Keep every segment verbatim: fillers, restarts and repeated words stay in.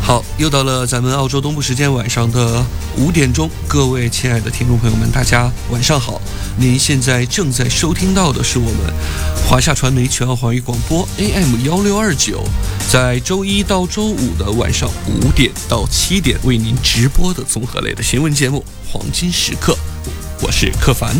好，又到了咱们澳洲东部时间晚上的五点钟，各位亲爱的听众朋友们，大家晚上好。您现在正在收听到的是我们华夏传媒全澳华语广播 A M 一六二九，在周一到周五的晚上五点到七点为您直播的综合类的新闻节目《黄金时刻》，我是柯凡。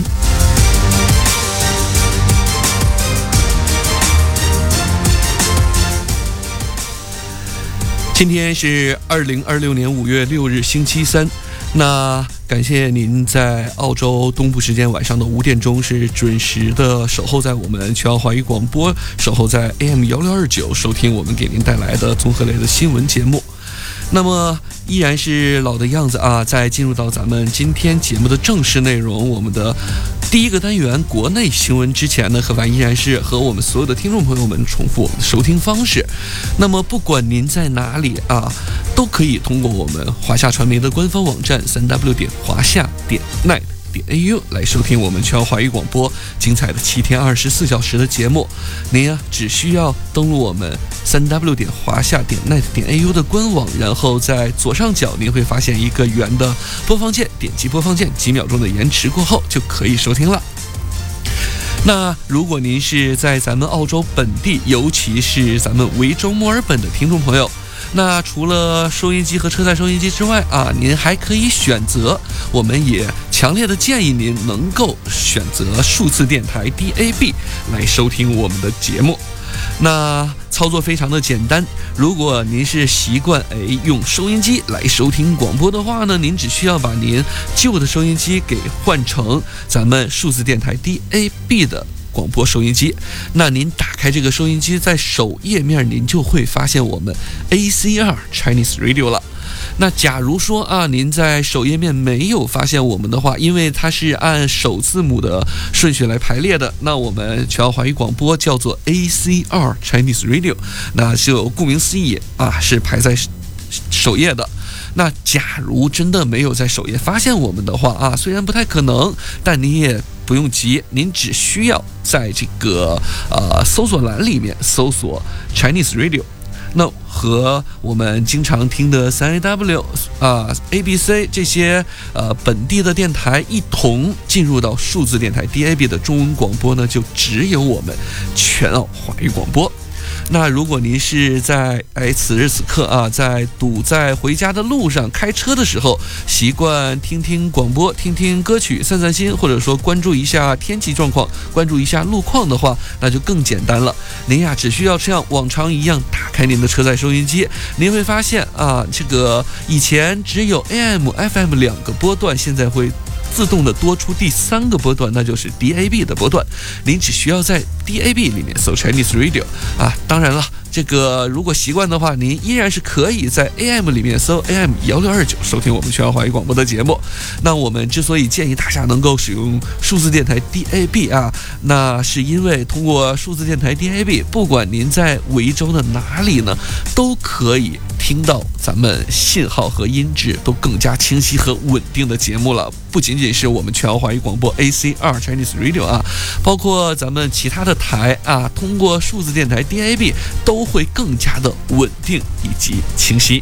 今天是二零二六年五月六日星期三，那感谢您在澳洲东部时间晚上的五点钟是准时的守候在我们全澳华语广播，守候在 A M 一六二九收听我们给您带来的综合类的新闻节目。那么依然是老的样子啊，在进入到咱们今天节目的正式内容，我们的第一个单元国内新闻之前呢，柯凡依然是和我们所有的听众朋友们重复我们的收听方式。那么不管您在哪里啊，都可以通过我们华夏传媒的官方网站 三 w 点华夏点 net点 A U 来收听我们全澳华语广播精彩的七天二十四小时的节目。您啊，只需要登录我们 三 w 点华夏点 net 点 A U 的官网，然后在左上角您会发现一个圆的播放键，点击播放键，几秒钟的延迟过后就可以收听了。那如果您是在咱们澳洲本地，尤其是咱们维州墨尔本的听众朋友，那除了收音机和车载收音机之外啊，您还可以选择，我们也强烈的建议您能够选择数字电台 D A B 来收听我们的节目。那操作非常的简单，如果您是习惯哎用收音机来收听广播的话呢，您只需要把您旧的收音机给换成咱们数字电台 D A B 的广播收音机。那您打开这个收音机，在首页面您就会发现我们 A C R Chinese Radio 了。那假如说啊，您在首页面没有发现我们的话，因为它是按首字母的顺序来排列的，那我们全澳华语广播叫做 A C R Chinese Radio， 那就顾名思义啊，是排在首页的。那假如真的没有在首页发现我们的话啊，虽然不太可能，但你也不用急，您只需要在这个呃搜索栏里面搜索 Chinese Radio， 那和我们经常听的 三 A W 啊、呃、A B C 这些呃本地的电台一同进入到数字电台 D A B 的中文广播呢，就只有我们全澳华语广播。那如果您是在哎此时此刻啊，在堵在回家的路上开车的时候，习惯听听广播、听听歌曲、散散心，或者说关注一下天气状况、关注一下路况的话，那就更简单了。您呀，只需要像往常一样打开您的车载收音机，您会发现啊，这个以前只有 A M、F M 两个波段，现在会自动的多出第三个波段，那就是 D A B 的波段。您只需要在 D A B 里面搜 Chinese Radio 啊，当然了，这个如果习惯的话，您依然是可以在 A M 里面搜 A M 一六二九收听我们全澳华语广播的节目。那我们之所以建议大家能够使用数字电台 D A B 啊，那是因为通过数字电台 D A B， 不管您在维州的哪里呢，都可以听到咱们信号和音质都更加清晰和稳定的节目了。不仅仅是我们全澳华语广播 A C R Chinese Radio 啊，包括咱们其他的台啊，通过数字电台 D A B 都会更加的稳定以及清晰。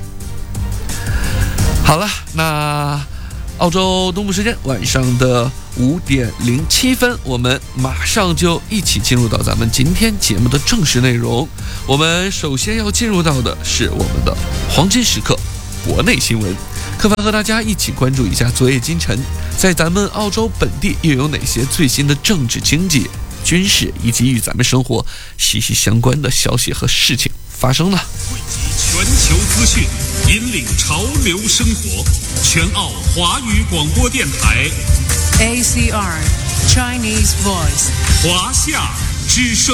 好了，那澳洲东部时间晚上的五点零七分，我们马上就一起进入到咱们今天节目的正式内容。我们首先要进入到的是我们的黄金时刻国内新闻。柯凡和大家一起关注一下昨夜今晨在咱们澳洲本地又有哪些最新的政治、经济、军事以及与咱们生活息息相关的消息和事情发生呢？ 汇集全球资讯，引领潮流生活，全澳华语广播电台 A C R Chinese Voice 华夏之声。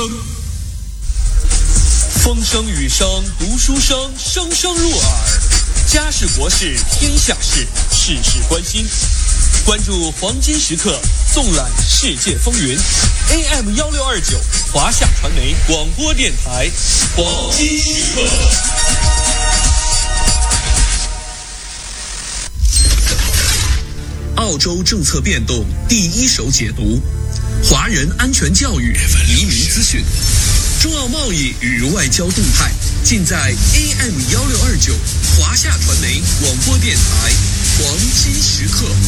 风声雨声读书声，声声入耳。家事国事天下事，事事关心。关注黄金时刻，纵览世界风云。A M 一六二九华夏传媒广播电台，黄金时刻。澳洲政策变动第一手解读，华人安全教育、移民资讯，中澳贸易与外交动态， 尽在 A M 幺六二九华夏传媒广播电台黄金时刻。